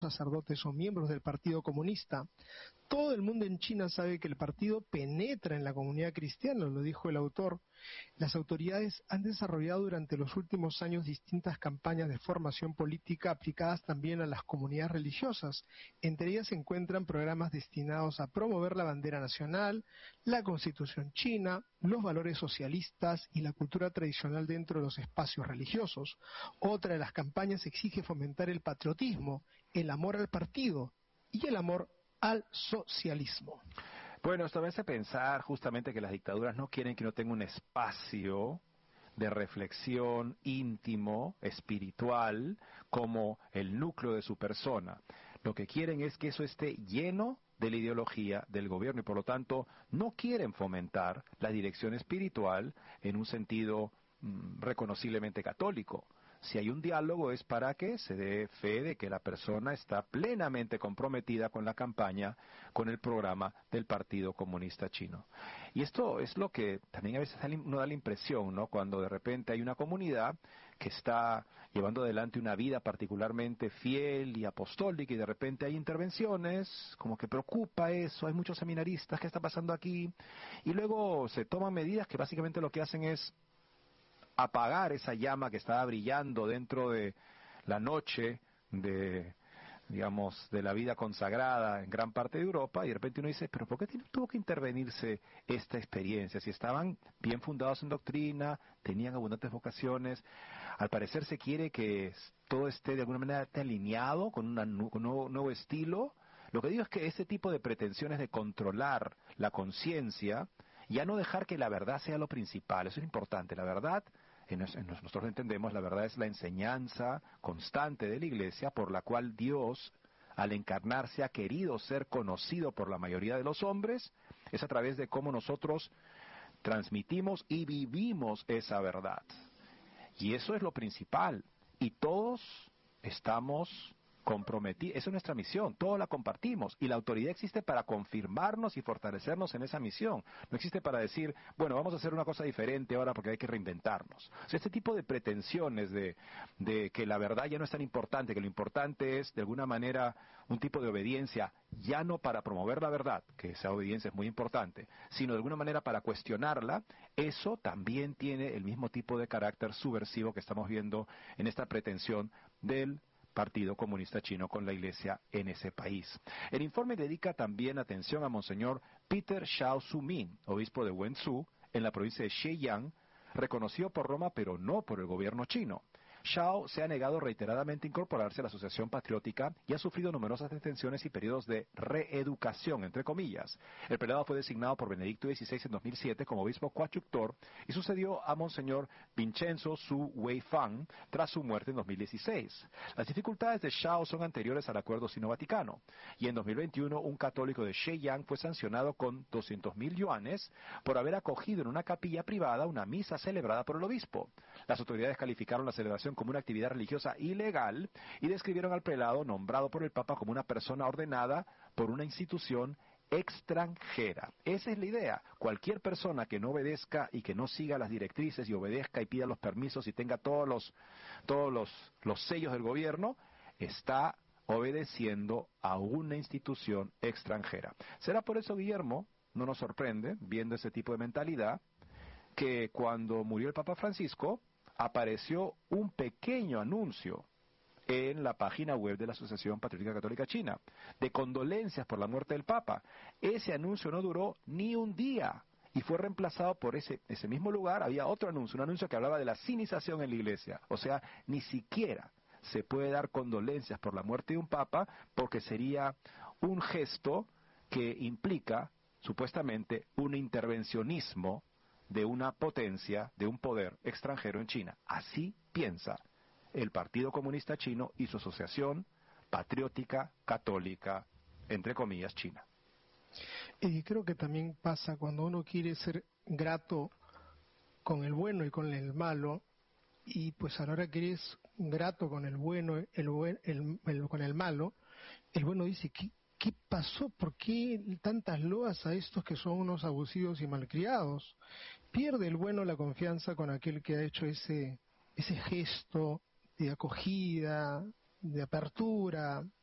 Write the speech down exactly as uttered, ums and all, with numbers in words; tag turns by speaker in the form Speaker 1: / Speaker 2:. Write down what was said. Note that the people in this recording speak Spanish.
Speaker 1: sacerdotes o miembros del Partido Comunista. Todo el mundo en China sabe que el partido penetra en la comunidad cristiana, lo dijo el autor. Las autoridades han desarrollado durante los últimos años distintas campañas de formación política aplicadas también a las comunidades religiosas. Entre ellas se encuentran programas destinados a promover la bandera nacional, la Constitución china, los valores socialistas y la cultura tradicional dentro de los espacios religiosos. Otra de las campañas exige fomentar el patriotismo, el amor al partido y el amor al socialismo.
Speaker 2: Bueno, esto me hace pensar justamente que las dictaduras no quieren que uno tenga un espacio de reflexión íntimo, espiritual, como el núcleo de su persona. Lo que quieren es que eso esté lleno de la ideología del gobierno y por lo tanto no quieren fomentar la dirección espiritual en un sentido mm, reconociblemente católico. Si hay un diálogo es para que se dé fe de que la persona está plenamente comprometida con la campaña, con el programa del Partido Comunista Chino. Y esto es lo que también a veces uno da la impresión, ¿no? Cuando de repente hay una comunidad que está llevando adelante una vida particularmente fiel y apostólica y de repente hay intervenciones, como que preocupa eso, hay muchos seminaristas, ¿qué está pasando aquí? Y luego se toman medidas que básicamente lo que hacen es apagar esa llama que estaba brillando dentro de la noche de, digamos, de la vida consagrada en gran parte de Europa, y de repente uno dice, pero ¿por qué tiene- tuvo que intervenirse esta experiencia? Si estaban bien fundados en doctrina, tenían abundantes vocaciones, al parecer se quiere que todo esté de alguna manera esté alineado con, una nu- con un nuevo, nuevo estilo. Lo que digo es que ese tipo de pretensiones de controlar la conciencia, ya no dejar que la verdad sea lo principal, eso es importante, la verdad, en nos- en nos- nosotros entendemos, la verdad es la enseñanza constante de la Iglesia por la cual Dios, al encarnarse, ha querido ser conocido por la mayoría de los hombres, es a través de cómo nosotros transmitimos y vivimos esa verdad. Y eso es lo principal. Y todos estamos comprometidos. Esa es nuestra misión. Todos la compartimos. Y la autoridad existe para confirmarnos y fortalecernos en esa misión. No existe para decir, bueno, vamos a hacer una cosa diferente ahora porque hay que reinventarnos. O sea, este tipo de pretensiones de, de que la verdad ya no es tan importante, que lo importante es, de alguna manera, un tipo de obediencia, ya no para promover la verdad, que esa obediencia es muy importante, sino de alguna manera para cuestionarla, eso también tiene el mismo tipo de carácter subversivo que estamos viendo en esta pretensión del Partido Comunista Chino con la Iglesia en ese país. El informe dedica también atención a Monseñor Peter Xiao Zumin, obispo de Wenzhou, en la provincia de Zhejiang, reconocido por Roma pero no por el gobierno chino. Xiao se ha negado reiteradamente a incorporarse a la Asociación Patriótica y ha sufrido numerosas detenciones y periodos de reeducación, entre comillas. El prelado fue designado por Benedicto dieciséis en dos mil siete como obispo coadjutor y sucedió a Monseñor Vincenzo Su Weifang tras su muerte en dos mil dieciséis. Las dificultades de Xiao son anteriores al acuerdo sino-vaticano y en dos mil veintiuno un católico de Zhejiang fue sancionado con doscientos mil yuanes por haber acogido en una capilla privada una misa celebrada por el obispo. Las autoridades calificaron la celebración como una actividad religiosa ilegal y describieron al prelado nombrado por el Papa como una persona ordenada por una institución extranjera. Esa es la idea. Cualquier persona que no obedezca y que no siga las directrices y obedezca y pida los permisos y tenga todos los, todos los, los sellos del gobierno, está obedeciendo a una institución extranjera. Será por eso, Guillermo, no nos sorprende, viendo ese tipo de mentalidad, que cuando murió el Papa Francisco, apareció un pequeño anuncio en la página web de la Asociación Patriótica Católica China, de condolencias por la muerte del Papa. Ese anuncio no duró ni un día y fue reemplazado por ese, ese mismo lugar, había otro anuncio, un anuncio que hablaba de la sinización en la Iglesia. O sea, ni siquiera se puede dar condolencias por la muerte de un Papa porque sería un gesto que implica, supuestamente, un intervencionismo de una potencia, de un poder extranjero en China. Así piensa el Partido Comunista Chino y su Asociación Patriótica Católica, entre comillas, China.
Speaker 1: Y creo que también pasa cuando uno quiere ser grato con el bueno y con el malo, y pues a la hora que eres grato con el bueno, el, buen, el, el con el malo, el bueno dice, ¿qué, qué pasó? ¿Por qué tantas loas a estos que son unos abusivos y malcriados? Pierde el bueno la confianza con aquel que ha hecho ese, ese gesto de acogida, de apertura,